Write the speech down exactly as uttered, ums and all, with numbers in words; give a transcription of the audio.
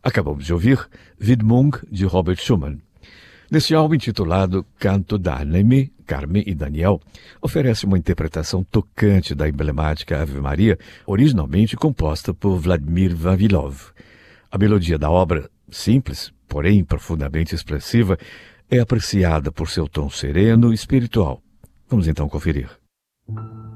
Acabamos de ouvir Widmung, de Robert Schumann. Nesse álbum intitulado Canto d'Anime, Carmen e Daniel oferece uma interpretação tocante da emblemática Ave Maria, originalmente composta por Vladimir Vavilov. A melodia da obra, simples, porém profundamente expressiva, é apreciada por seu tom sereno e espiritual. Vamos então conferir.